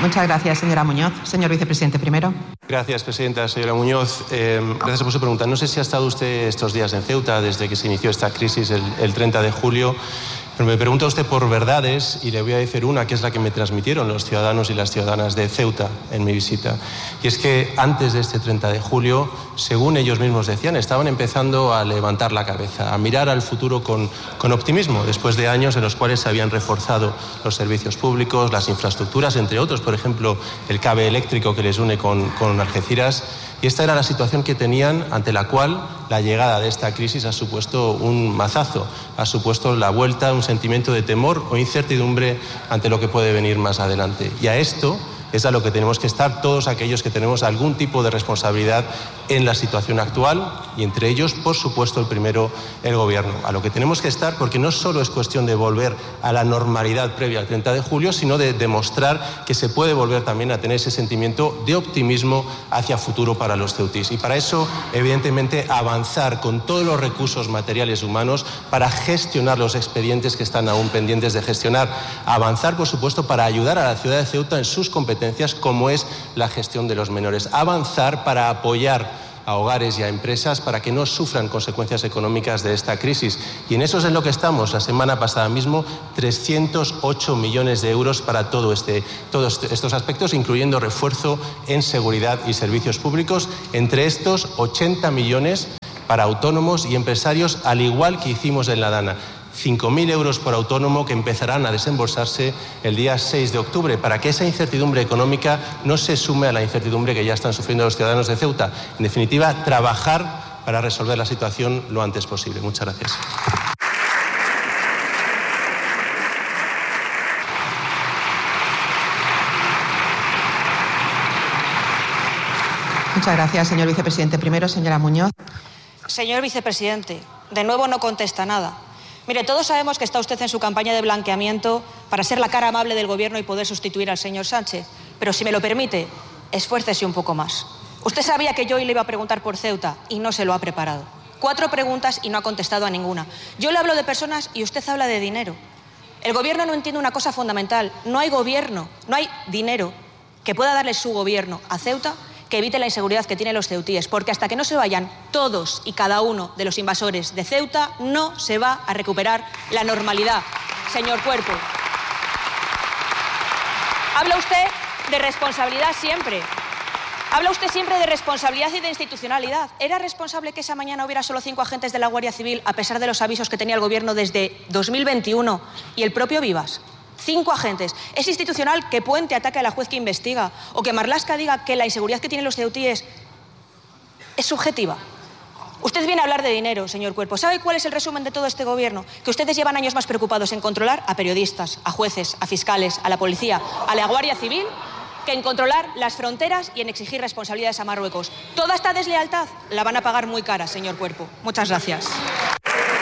Muchas gracias, señora Muñoz. Señor vicepresidente, primero. Gracias, presidenta. Señora Muñoz, gracias por su pregunta. No sé si ha estado usted estos días en Ceuta desde que se inició esta crisis el 30 de julio. Pero me pregunta usted por verdades y le voy a decir una que es la que me transmitieron los ciudadanos y las ciudadanas de Ceuta en mi visita. Y es que antes de este 30 de julio, según ellos mismos decían, estaban empezando a levantar la cabeza, a mirar al futuro con optimismo, después de años en los cuales se habían reforzado los servicios públicos, las infraestructuras, entre otros, por ejemplo, el cable eléctrico que les une con Algeciras. Y esta era la situación que tenían, ante la cual la llegada de esta crisis ha supuesto un mazazo, ha supuesto la vuelta, un sentimiento de temor o incertidumbre ante lo que puede venir más adelante. Y a esto es a lo que tenemos que estar todos aquellos que tenemos algún tipo de responsabilidad en la situación actual y entre ellos, por supuesto, el primero, el Gobierno. A lo que tenemos que estar porque no solo es cuestión de volver a la normalidad previa al 30 de julio, sino de demostrar que se puede volver también a tener ese sentimiento de optimismo hacia futuro para los ceutís. Y para eso, evidentemente, avanzar con todos los recursos materiales humanos para gestionar los expedientes que están aún pendientes de gestionar. Avanzar, por supuesto, para ayudar a la ciudad de Ceuta en sus competencias, como es la gestión de los menores. Avanzar para apoyar a hogares y a empresas para que no sufran consecuencias económicas de esta crisis. Y en eso es en lo que estamos. La semana pasada mismo, 308 millones de euros para todos estos aspectos, incluyendo refuerzo en seguridad y servicios públicos. Entre estos, 80 millones para autónomos y empresarios, al igual que hicimos en la Dana. 5.000 euros por autónomo que empezarán a desembolsarse el día 6 de octubre para que esa incertidumbre económica no se sume a la incertidumbre que ya están sufriendo los ciudadanos de Ceuta. En definitiva, trabajar para resolver la situación lo antes posible. Muchas gracias. Muchas gracias, señor vicepresidente. Primero, señora Muñoz. Señor vicepresidente, de nuevo no contesta nada. Mire, todos sabemos que está usted en su campaña de blanqueamiento para ser la cara amable del Gobierno y poder sustituir al señor Sánchez. Pero si me lo permite, esfuércese un poco más. Usted sabía que yo hoy le iba a preguntar por Ceuta y no se lo ha preparado. 4 preguntas y no ha contestado a ninguna. Yo le hablo de personas y usted habla de dinero. El Gobierno no entiende una cosa fundamental. No hay gobierno, no hay dinero que pueda darle su Gobierno a Ceuta que evite la inseguridad que tienen los ceutíes, porque hasta que no se vayan todos y cada uno de los invasores de Ceuta, no se va a recuperar la normalidad, señor Cuerpo. Habla usted de responsabilidad siempre. Habla usted siempre de responsabilidad y de institucionalidad. ¿Era responsable que esa mañana hubiera solo 5 agentes de la Guardia Civil, a pesar de los avisos que tenía el Gobierno desde 2021 y el propio Vivas? 5 agentes. ¿Es institucional que Puente ataque a la juez que investiga o que Marlaska diga que la inseguridad que tienen los ceutíes es subjetiva? Usted viene a hablar de dinero, señor Cuerpo. ¿Sabe cuál es el resumen de todo este Gobierno? Que ustedes llevan años más preocupados en controlar a periodistas, a jueces, a fiscales, a la policía, a la Guardia Civil, que en controlar las fronteras y en exigir responsabilidades a Marruecos. Toda esta deslealtad la van a pagar muy cara, señor Cuerpo. Muchas gracias.